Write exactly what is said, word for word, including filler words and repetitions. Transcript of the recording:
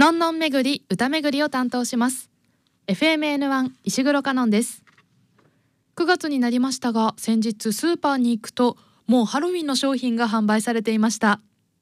のんのん巡り歌巡りを担当します。 エフエムエヌワン 石黒かのんです。くがつになりましたが、先日スーパーに行くともうハロウィンの商品が販売されていました。